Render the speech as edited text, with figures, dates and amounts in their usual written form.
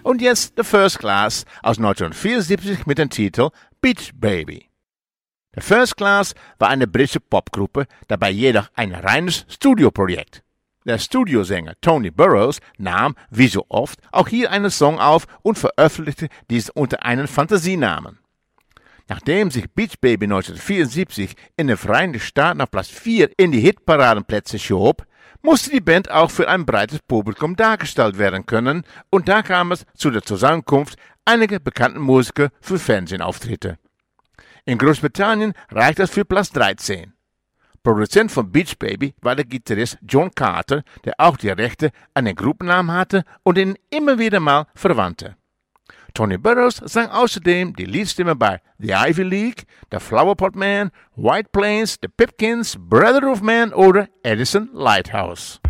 Und jetzt The First Class aus 1974 mit dem Titel Beach Baby. The First Class war eine britische Popgruppe, dabei jedoch ein reines Studioprojekt. Der Studiosänger Tony Burrows nahm, wie so oft, auch hier einen Song auf und veröffentlichte diesen unter einem Fantasienamen. Nachdem sich Beach Baby 1974 in den Vereinigten Staaten auf Platz 4 in die Hitparadenplätze schob, musste die Band auch für ein breites Publikum dargestellt werden können und da kam es zu der Zusammenkunft einiger bekannten Musiker für Fernsehauftritte. In Großbritannien reichte es für Platz 13. Produzent von Beach Baby war der Gitarrist John Carter, der auch die Rechte an den Gruppennamen hatte und ihn immer wieder mal verwandte. Tony Burrows sang außerdem die Leadstimme bei The Ivy League, The Flowerpot Man, White Plains, The Pipkins, Brother of Man oder Edison Lighthouse.